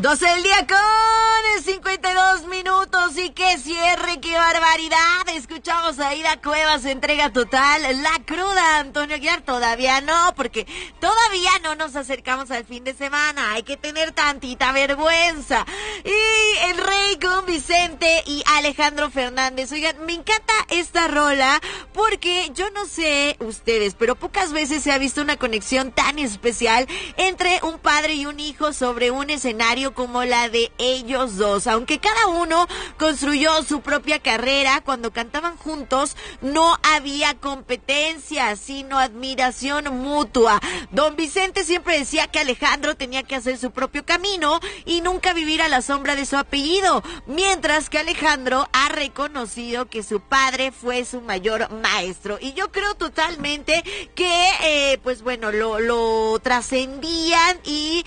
12 del día con 52 minutos y qué cierre, qué barbaridad. Escuchamos a Ida Cuevas, entrega total, La Cruda. Antonio Aguilar, todavía no, porque todavía no nos acercamos al fin de semana. Hay que tener tantita vergüenza. Y El Rey con Vicente y Alejandro Fernández. Oigan, me encanta esta rola porque yo no sé ustedes, pero pocas veces se ha visto una conexión tan especial entre un padre y un hijo sobre un escenario como la de ellos dos. Aunque cada uno construyó su propia carrera, cuando cantaban juntos no había competencia, sino admiración mutua. Don Vicente siempre decía que Alejandro tenía que hacer su propio camino y nunca vivir a la sombra de su apellido, mientras que Alejandro ha reconocido que su padre fue su mayor maestro. Y yo creo totalmente que, pues bueno, lo trascendían y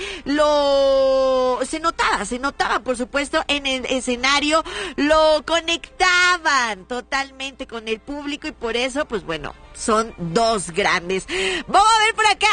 se notaba, por supuesto, en el escenario, lo conectaban totalmente con el público y por eso, pues bueno, son dos grandes. Vamos a ver por acá,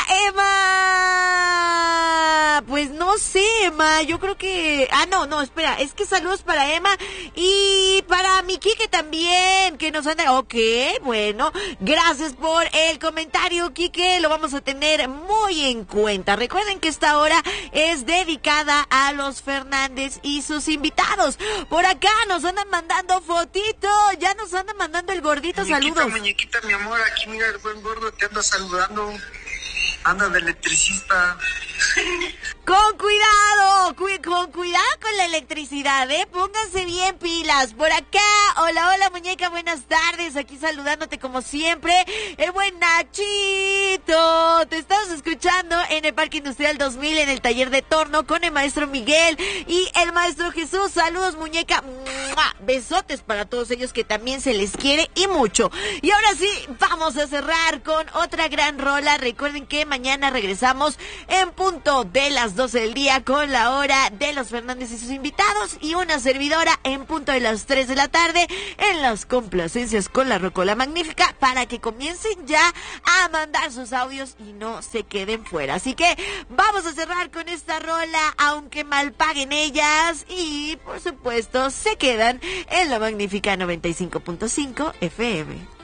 Emma. Pues no sé, Emma, yo creo que... no, espera, es que saludos para Emma y para mi Quique también, que nos anda... Ok, bueno, gracias por el comentario, Quique, lo vamos a tener muy en cuenta. Recuerden que esta hora es dedicada a los Fernández y sus invitados. Por acá nos andan mandando fotito, ya nos andan mandando el gordito, muñequita, saludos. Muñequita, mi amor, aquí mira el buen gordo, te anda saludando. Anda de electricista. Con cuidado, con cuidado con la electricidad, pónganse bien pilas. Por acá, hola muñeca, buenas tardes, aquí saludándote como siempre, el buen Nachito. Te estamos escuchando en el Parque Industrial 2000, en el taller de torno, con el maestro Miguel y el maestro Jesús. Saludos, muñeca, ¡mua! Besotes para todos ellos que también se les quiere y mucho. Y ahora sí, vamos a cerrar con otra gran rola. Recuerden que mañana regresamos en punto de las 12 del día con la hora de los Fernández y sus invitados y una servidora en punto de las 3 de la tarde en las complacencias con la Rocola Magnífica, para que comiencen ya a mandar sus audios y no se queden fuera. Así que vamos a cerrar con esta rola, aunque mal paguen ellas, y por supuesto se quedan en la Magnífica 95.5 FM.